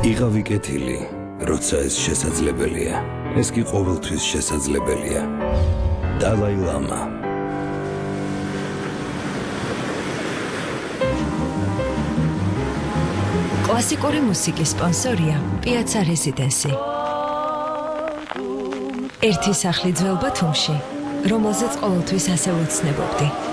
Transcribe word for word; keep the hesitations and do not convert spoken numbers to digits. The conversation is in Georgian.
იღავი კეთილი, როცა ეს შესაძლებელია. ეს კი ყოველთვის შესაძლებელია. დალაი ლამა. კლასიკური მუსიკის სპონსორია პიაცა რეზიდენსი. ერთი სახლი ძველ ბათუმში, რომელზეც ყოველთვის ასე ვეცნებობდი.